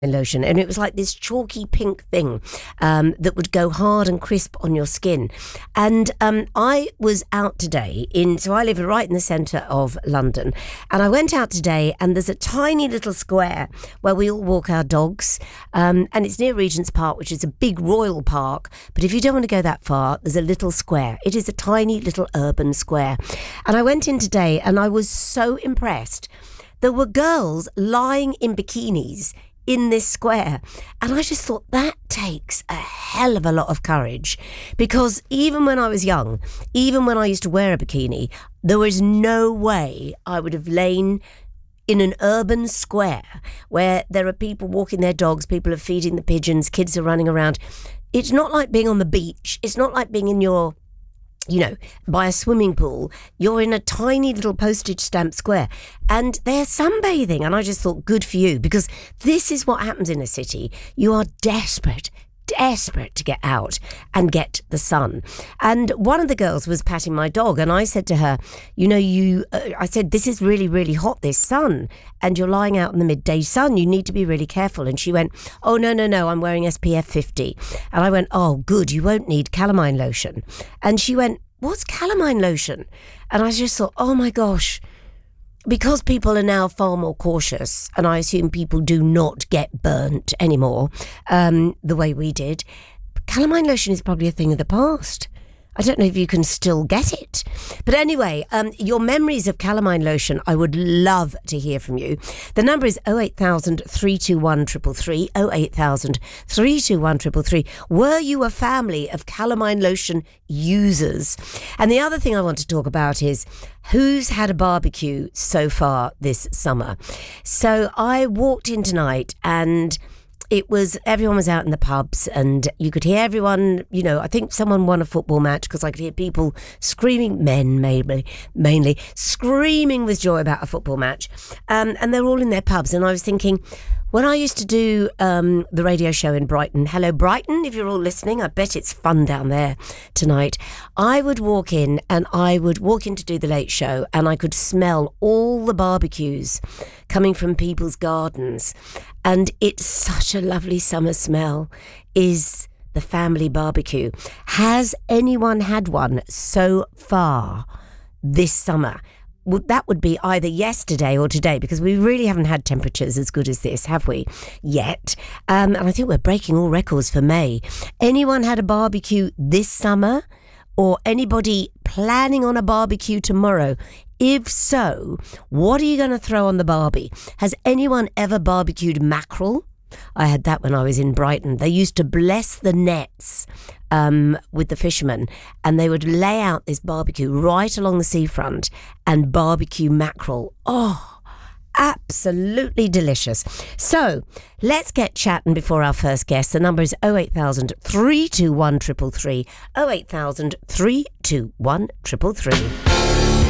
lotion, and it was like this chalky pink thing that would go hard and crisp on your skin. And I was out today so I live right in the centre of London, and I went out today, and there's a tiny little square where we all walk our dogs, and it's near Regent's Park, which is a big royal park, but if you don't want to go that far, there's a little square. It is a tiny little urban square, and I went in today and I was so impressed. There were girls lying in bikinis in this square, and I just thought that takes a hell of a lot of courage, because even when I was young, even when I used to wear a bikini, there was no way I would have lain in an urban square where there are people walking their dogs, people are feeding the pigeons, kids are running around. It's not like being on the beach. It's not like being in your by a swimming pool. You're in a tiny little postage stamp square, and they're sunbathing. And I just thought, good for you, because this is what happens in a city. You are desperate to get out and get the sun. And one of the girls was patting my dog, and I said to her, I said, this is really, really hot, this sun, and you're lying out in the midday sun. You need to be really careful. And she went, oh, no, I'm wearing SPF 50. And I went, oh, good, you won't need calamine lotion. And she went, what's calamine lotion? And I just thought, oh my gosh, because people are now far more cautious, and I assume people do not get burnt anymore the way we did, calamine lotion is probably a thing of the past. I don't know if you can still get it. But anyway, your memories of calamine lotion, I would love to hear from you. The number is 08000 321 333, 08000 321 333. Were you a family of calamine lotion users? And the other thing I want to talk about is who's had a barbecue so far this summer. So I walked in tonight, and everyone was out in the pubs, and you could hear everyone, I think someone won a football match, because I could hear people screaming, men mainly, screaming with joy about a football match. And they're all in their pubs. And I was thinking, when I used to do the radio show in Brighton, hello Brighton, if you're all listening, I bet it's fun down there tonight. I would walk in to do the late show, and I could smell all the barbecues coming from people's gardens. And it's such a lovely summer smell, is the family barbecue. Has anyone had one so far this summer? That would be either yesterday or today, because we really haven't had temperatures as good as this, have we, yet? And I think we're breaking all records for May. Anyone had a barbecue this summer? Or anybody planning on a barbecue tomorrow? If so, what are you going to throw on the barbie? Has anyone ever barbecued mackerel? I had that when I was in Brighton. They used to bless the nets with the fishermen, and they would lay out this barbecue right along the seafront and barbecue mackerel. Oh, absolutely delicious. So let's get chatting before our first guest. The number is 08000 321 333, 08000 321 333.